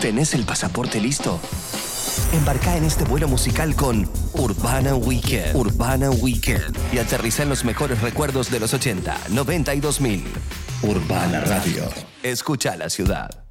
¿Tenés el pasaporte listo? Embarcá en este vuelo musical con Urbana Weekend. Urbana Weekend. Y aterrizá en los mejores recuerdos de los 80, 90 y 2000. Urbana Radio. Escucha la ciudad.